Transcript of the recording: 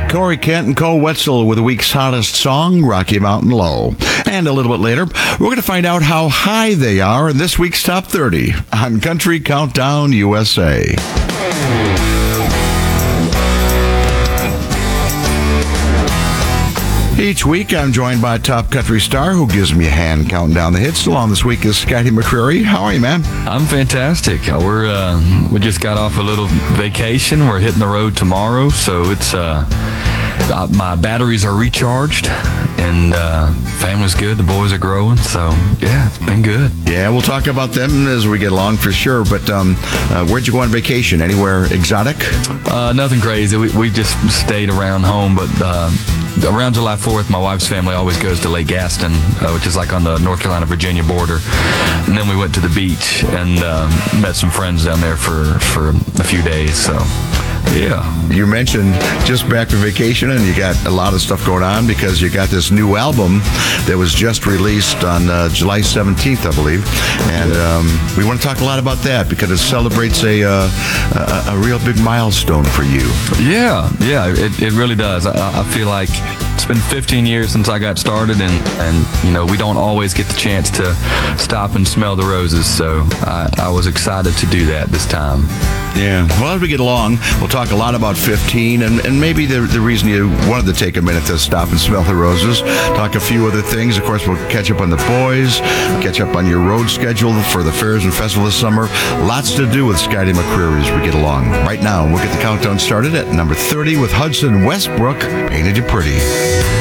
Corey Kent and Cole Wetzel with the week's hottest song, Rocky Mountain Low. And a little bit later, we're going to find out how high they are in this week's Top 30 on Country Countdown USA. Each week, I'm joined by a top country star who gives me a hand counting down the hits. Along this week is Scotty McCreery. How are you, man? I'm fantastic. We just got off a little vacation. We're hitting the road tomorrow, so it's my batteries are recharged, and family's good. The boys are growing, so yeah, it's been good. Yeah, we'll talk about them as we get along for sure. But where'd you go on vacation? Anywhere exotic? Nothing crazy. We just stayed around home, but around July 4th, my wife's family always goes to Lake Gaston, which is like on the North Carolina-Virginia border. And then we went to the beach and met some friends down there for a few days. So, yeah. You mentioned just back from vacation, and you got a lot of stuff going on because you got this new album that was just released on July 17th, I believe. And we want to talk a lot about that because it celebrates a real big milestone for you. Yeah, it really does. I feel like it's been 15 years since I got started, and you know, we don't always get the chance to stop and smell the roses, so I was excited to do that this time. Yeah. Well, as we get along, we'll talk a lot about 15 and maybe the reason you wanted to take a minute to stop and smell the roses. Talk a few other things. Of course, we'll catch up on the boys, catch up on your road schedule for the fairs and festivals this summer. Lots to do with Scotty McCreery as we get along. Right now, we'll get the countdown started at number 30 with Hudson Westbrook, Painted You Pretty.